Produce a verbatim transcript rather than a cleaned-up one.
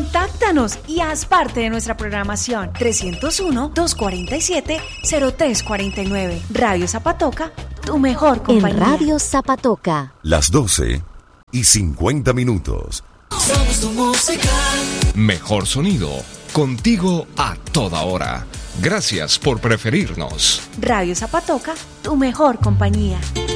Contáctanos y haz parte de nuestra programación. trescientos uno, doscientos cuarenta y siete, cero tres cuarenta y nueve. Radio Zapatoca, tu mejor compañía. En Radio Zapatoca. Las doce y cincuenta minutos. Somos tu música. Mejor sonido, contigo a toda hora. Gracias por preferirnos. Radio Zapatoca, tu mejor compañía.